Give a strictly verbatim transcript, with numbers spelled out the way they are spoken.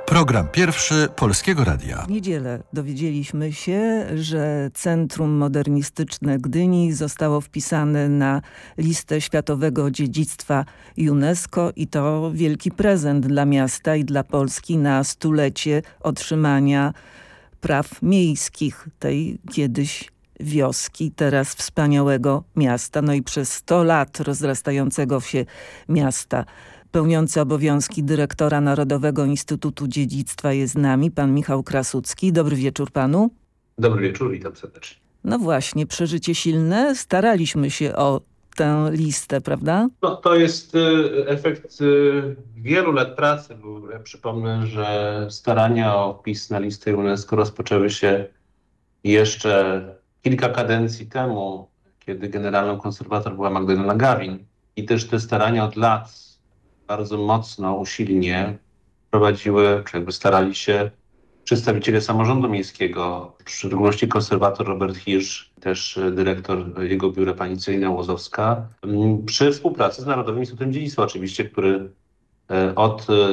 Program pierwszy Polskiego Radia. W niedzielę dowiedzieliśmy się, że Centrum Modernistyczne Gdyni zostało wpisane na listę Światowego Dziedzictwa UNESCO i to wielki prezent dla miasta i dla Polski na stulecie otrzymania praw miejskich tej kiedyś wioski, teraz wspaniałego miasta. No i przez sto lat rozrastającego się miasta. Pełniący obowiązki dyrektora Narodowego Instytutu Dziedzictwa jest z nami, pan Michał Krasucki. Dobry wieczór panu. Dobry wieczór, witam serdecznie. No właśnie, przeżycie silne. Staraliśmy się o tę listę, prawda? No, to jest y, efekt y, wielu lat pracy, bo ja przypomnę, że starania o wpis na listę UNESCO rozpoczęły się jeszcze kilka kadencji temu, kiedy generalną konserwator była Magdalena Gawin. I też te starania od lat bardzo mocno, usilnie prowadziły, czy jakby starali się przedstawiciele samorządu miejskiego, w szczególności konserwator Robert Hirsch, też dyrektor jego biura pani Celina Łozowska, przy współpracy z Narodowym Instytutem Dziedzictwa oczywiście, który od